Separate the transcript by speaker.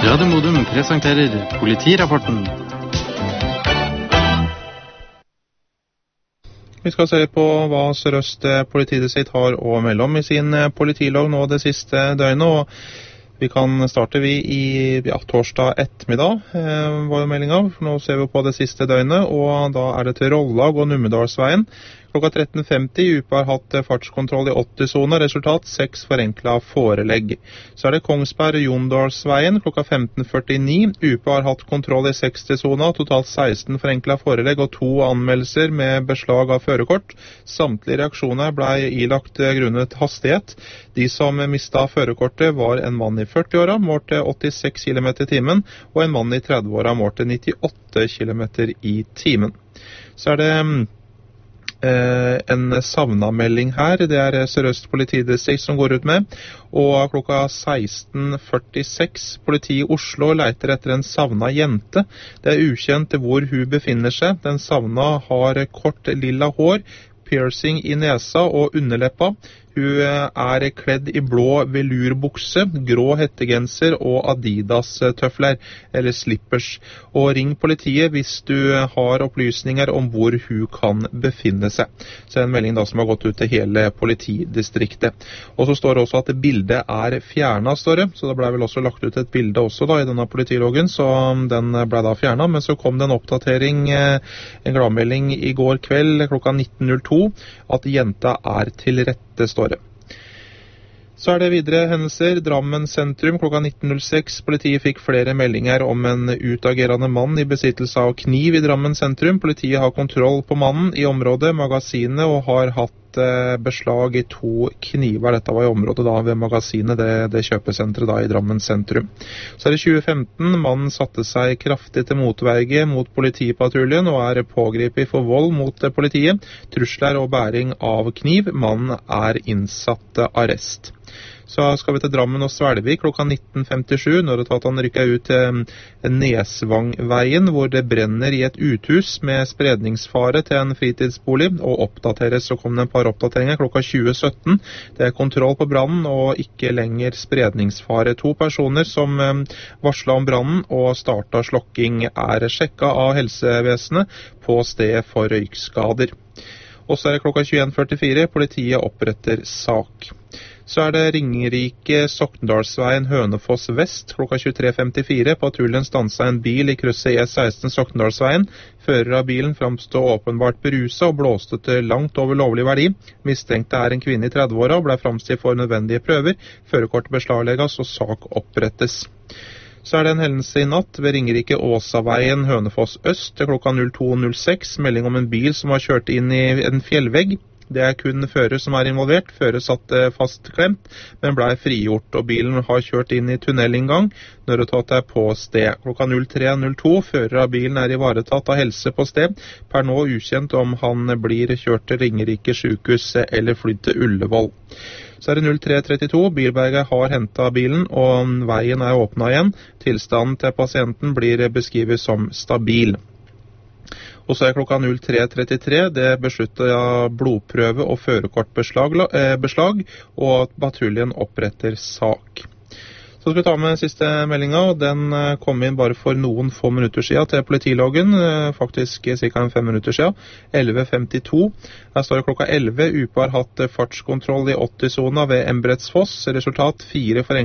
Speaker 1: Radio Modum presenterer politirapporten. Vi skal se på hva Sør-Øst politidistrikt har å melde om i sin politilog nå det siste døgnet, og vi kan starte i torsdag ettermiddag, var jo meldingen av. Nå ser vi på det siste døgnet, og da er det til Rollag og Numedalsveien. Klokka 13.50 UP har hatt fartskontroll i 80-zona, resultat 6 forenklet forelegg. Så er det Kongsberg-Jondalsveien, klokka 15.49. UP har hatt kontroll i 60-zona, totalt 16 forenklet forelegg og 2 anmeldelser med beslag av førerkort. Samtlige reaksjoner ble ilagt grunnet hastighet. De som mistet førerkortet var en mann i 40-åra, målte 86 km i timen, og en mann i 30-åra målte 98 km i timen. Så er det en savna-melding her. Det er Sør-Øst politidistrikt som går ut med, og klokka 16.46 politi i Oslo leiter etter en savna jente. Det er ukjent hvor hun befinner seg. Den savna har kort lilla hår, piercing i nesa og underleppa. Hun er kledd i blå velurbukse, grå hettegenser og Adidas-tøfler, eller slippers. Og ring politiet hvis du har opplysninger om hvor hun kan befinne seg. Så det er en melding da som har gått ut til hele politidistriktet. Og så står det også at bildet er fjernet, står det. Så det ble vel også lagt ut et bilde også da i denne politiloggen, så den ble da fjernet. Men så kom det en oppdatering, en gladmelding i går kveld klokka 19.02, at jenta er til rette, står det. Så er det videre hendelser. Drammen sentrum klokka 19.06. Politiet fikk flere meldinger om en utagerende mann i besittelse av kniv i Drammen sentrum. Politiet har kontroll på mannen i området, magasinet, og har hatt beslag i 2 kniver. Dette var i området da ved magasinet, det kjøpesentret da i Drammen sentrum. Så er det 2015. Mannen satte seg kraftig til motverge mot politipatruljen og er pågrepet for vold mot politiet, trusler og bæring av kniv. Mannen er innsatt arrest. Så skal vi til Drammen og Svelvik klokka 19.57, når han rykker ut til Nesvangveien, hvor det brenner i et uthus med spredningsfare til en fritidsbolig, og oppdateres. Så kom det en par oppdateringer klokka 20.17. Det er kontroll på brannen og ikke lenger spredningsfare. 2 personer som varslet om brannen og startet slokking er sjekket av helsevesenet på stedet for røykskader. Og så er det klokka 21.44, politiet oppretter sak. Så er det Ringerike Sokndalsveien Hønefoss vest klokka 23.54. Patruljen stanset en bil i krysset E16 Sokndalsveien. Fører av bilen framstod åpenbart beruset og blåste til langt over lovlig verdi. Mistenkte er en kvinne i 30-åra og ble framstilt for nødvendige prøver. Førerkort beslaglegges og sak opprettes. Så er det en hendelse i natt ved Ringerike Åsaveien Hønefoss øst klokka 02.06. Melding om en bil som har kjørt inn i en fjellvegg. Det er kun fører som er involvert. Fører satt fastklemt, men ble frigjort, og bilen har kjørt inn i tunnelinngang. Nødetatet er på sted. Klokka 03.02. Fører av bilen er ivaretatt av helse på sted. Per nå ukjent om han blir kjørt til Ringerike sykehus eller flydd til Ullevål. Så er det 03.32. Bilberget har hentet bilen, og veien er åpnet igjen. Tilstanden til pasienten blir beskrevet som stabil. Og så er klokka 03.33, det besluttet blodprøve og førerkortbeslag, og at patruljen oppretter sak. Så skal vi ta med siste meldinga, og den kom inn bare for noen få minutter siden til politiloggen, faktisk ca. 5 minutter siden, 11.52. Her står det klokka 11, UP har hatt fartskontroll i 80-zona ved Embrettsfoss, resultat 4 forenklet